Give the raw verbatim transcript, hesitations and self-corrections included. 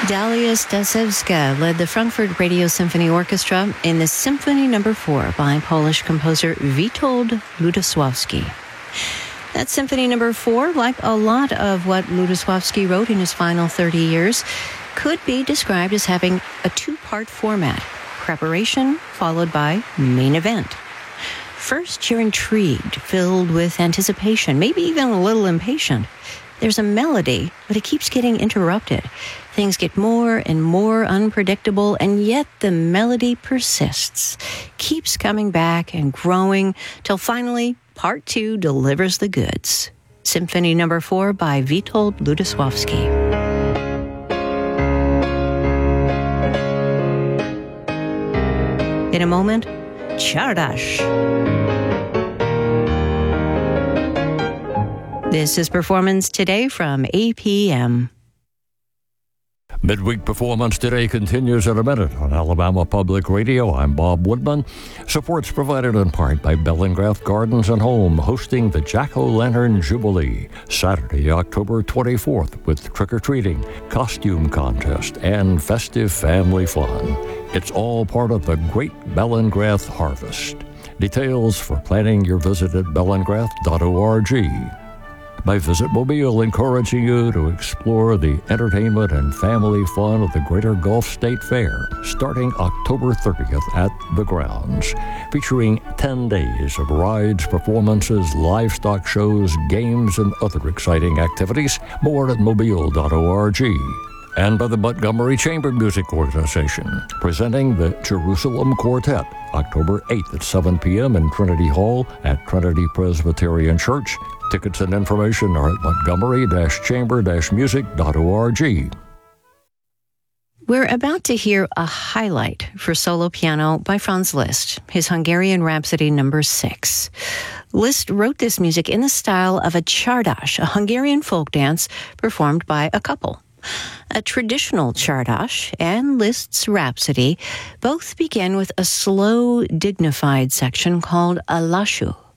Dalia Stasevska led the Frankfurt Radio Symphony Orchestra in the Symphony Number Four by Polish composer Witold Lutosławski. That Symphony Number Four, like a lot of what Lutosławski wrote in his final thirty years, could be described as having a two-part format: preparation followed by main event. First, you're intrigued, filled with anticipation, maybe even a little impatient. There's a melody, but it keeps getting interrupted. Things get more and more unpredictable, and yet the melody persists, keeps coming back and growing, till finally, part two delivers the goods. Symphony Number Four by Witold Lutosławski. In a moment, Czardasz. This is Performance Today from A P M. Midweek Performance Today continues in a minute on Alabama Public Radio. I'm Bob Woodman. Support's provided in part by Bellingrath Gardens and Home, hosting the Jack-O-Lantern Jubilee, Saturday, October twenty-fourth, with trick-or-treating, costume contest, and festive family fun. It's all part of the Great Bellingrath Harvest. Details for planning your visit at bellingrath dot org. By Visit Mobile, encouraging you to explore the entertainment and family fun of the Greater Gulf State Fair, starting October thirtieth at the grounds, featuring ten days of rides, performances, livestock shows, games, and other exciting activities. More at mobile dot org. And by the Montgomery Chamber Music Organization, presenting the Jerusalem Quartet, October eighth at seven p.m. in Trinity Hall at Trinity Presbyterian Church. Tickets and information are at montgomery chamber music dot org. We're about to hear a highlight for solo piano by Franz Liszt, his Hungarian Rhapsody Number Six. Liszt wrote this music in the style of a Czardasz, a Hungarian folk dance performed by a couple. A traditional Czardasz and Liszt's Rhapsody both begin with a slow, dignified section called a lasciu.